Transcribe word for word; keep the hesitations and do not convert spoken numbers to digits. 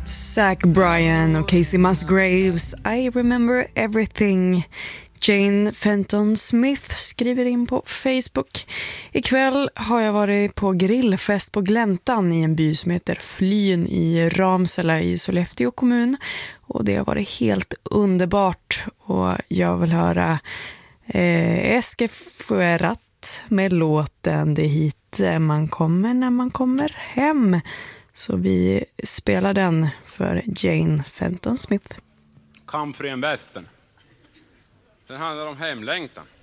Zach Bryan och Casey Musgraves, I remember everything. Jane Fenton Smith skriver in på Facebook. Ikväll har jag varit på grillfest på Gläntan i en by som heter Flyn i Ramsele i Sollefteå kommun. Och det har varit helt underbart. Och jag vill höra eh, Eske Fuerat med låten Det hit man kommer när man kommer hem. Så vi spelar den för Jane Fenton Smith. Come free and western. Den handlar om hemlängtan.